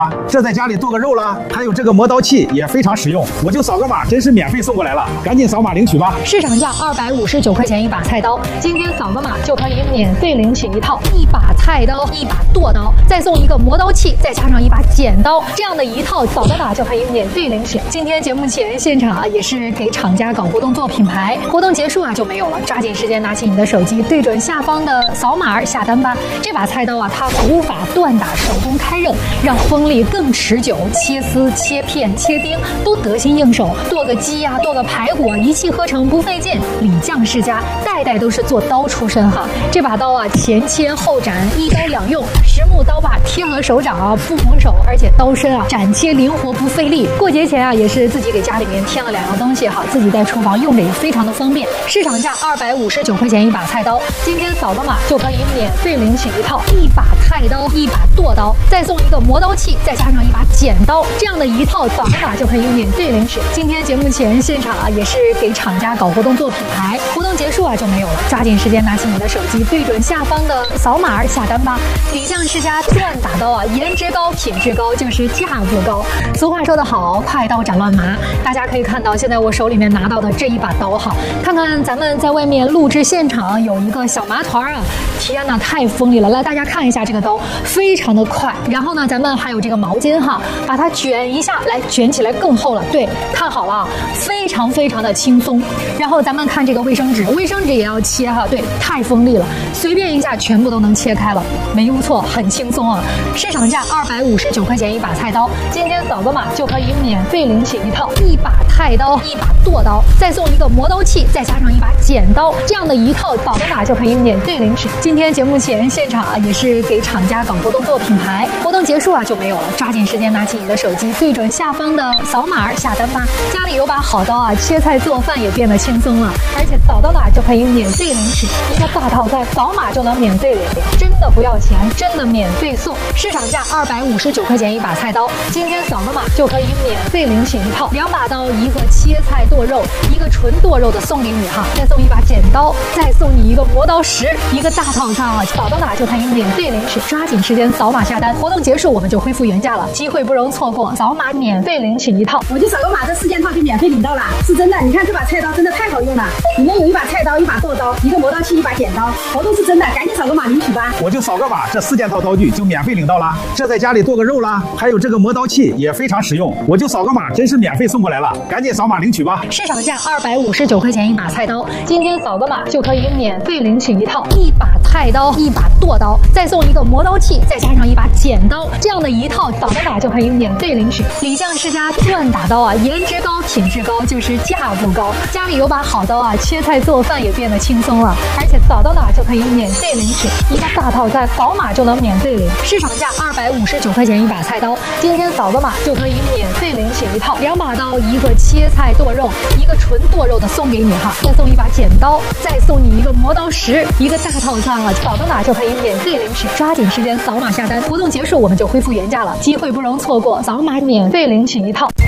这在家里剁个肉啦，还有这个磨刀器也非常实用，我就扫个码，真是免费送过来了，赶紧扫码领取吧。 市场价259块钱一把菜刀，今天扫个码就可以免费领取一套一把菜刀、一把剁刀，再送一个磨刀器，再加上一把剪刀，这样的一套扫个码就可以免费领取。今天节目前现场也是给厂家搞活动做品牌，活动结束就没有了，抓紧时间拿起你的手机，对准下方的扫码下单吧。这把菜刀它古法锻打，手工开刃，让锋利更持久，切丝、切片、切丁都得心应手，剁个鸡剁个排骨一气呵成，不费劲。李将世家代代都是做刀出身哈，这把刀前切后斩，一刀两用，实木刀把贴合手掌不磨手，而且刀身斩切灵活不费力。过节前也是自己给家里面添了2样东西自己在厨房用着也非常的方便。市场价259块钱一把菜刀，今天扫个码就可以免费领取一套一把菜刀、一把剁刀，再送一个磨刀器，再加上一把剪刀，这样的一套扫个码就可以免费领取。今天节目前现场也是给厂家搞活动做品牌，活动结束就没有了，抓紧时间拿起你的手机，对准下方的扫码下单吧。李将世家锻打刀颜值高、品质高，就是价格高。俗话说得好，快刀斩乱麻。大家可以看到，现在我手里面拿到的这一把刀看看咱们在外面录制现场有一个小麻团天哪，太锋利了！来，大家看一下这个刀，非常的快。然后呢，咱们还有这个毛巾把它卷一下，来卷起来更厚了。对，看好了，非常非常的轻松。然后咱们看这个卫生纸，卫生纸也要切对，太锋利了，随便一下全部都能切开了，没用错，很轻松市场价259块钱一把菜刀，今天扫个码就可以免费领取一套一把菜刀、一把剁刀，再送一个磨刀器，再加上一把剪刀，这样的一套扫个码就可以免费领取。今天节目前现场也是给厂家搞活动做品牌，活动结束就没有了，抓紧时间拿起你的手机，对准下方的扫码下单吧。家里有把好刀切菜做饭也变得轻松了，而且扫到哪就可以免费领取一个大套餐，扫码就能免费领，真的不要钱，真的免费送。市场价259块钱一把菜刀，今天扫个码就可以免费领取一套2把刀，一个切菜剁肉，一个纯剁肉的送给你再送一把剪刀，再送你一个磨刀石，一个大套餐扫到哪就可以免费领取，抓紧时间扫码下单，活动结束我们就恢复原价了，机会不容错过，扫码免费领取一套。 我就扫个码，这4件套就免费领到了，是真的。你看这把菜刀真的太好用了，里面有一把菜刀、一把剁刀、一个磨刀器、一把剪刀，活动是真的，赶紧扫个码领取吧。 我就扫个码，这4件套刀具就免费领到了，这在家里剁个肉啦，还有这个磨刀器也非常实用，我就扫个码，真是免费送过来了，赶紧扫码领取吧。 市场价259块钱一把菜刀，今天扫个码就可以免费领取一套一把菜刀、一把剁刀，再送一个磨刀器，再加上一把剪刀，这样的一套扫个码就可以免费领取。李将世家锻打刀颜值高、品质高，就是价格高。家里有把好刀切菜做饭也变得轻松了，而且扫到哪就可以免费领取一个大套餐，扫码就能免费领。市场价259块钱一把菜刀，今天扫个码就可以免费领取一套2把刀，一个切菜剁肉，一个纯剁肉的送给你再送一把剪刀，再送你一个磨刀石，一个大套餐扫到哪就可以免费领取，抓紧时间扫码下单，活动结束我们就恢复原价了，机会不容错过，扫码免费领取一套。